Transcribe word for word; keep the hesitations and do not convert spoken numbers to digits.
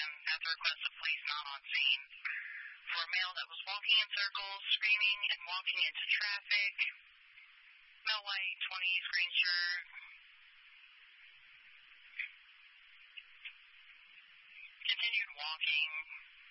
location at the request of police not on scene for a male that was walking in circles, screaming, and walking into traffic. Male white, twenties, green shirt. Continued walking